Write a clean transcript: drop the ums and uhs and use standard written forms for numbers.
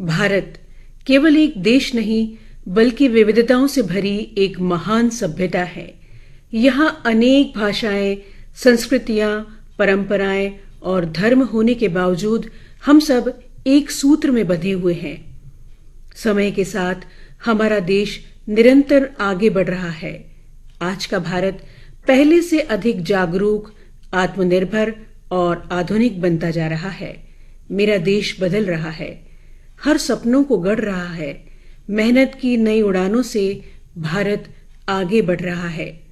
भारत केवल एक देश नहीं बल्कि विविधताओं से भरी एक महान सभ्यता है। यहाँ अनेक भाषाएं, संस्कृतियां, परंपराएं और धर्म होने के बावजूद हम सब एक सूत्र में बंधे हुए हैं। समय के साथ हमारा देश निरंतर आगे बढ़ रहा है। आज का भारत पहले से अधिक जागरूक, आत्मनिर्भर और आधुनिक बनता जा रहा है। मेरा देश बदल रहा है, हर सपनों को गढ़ रहा है। मेहनत की नई उड़ानों से भारत आगे बढ़ रहा है।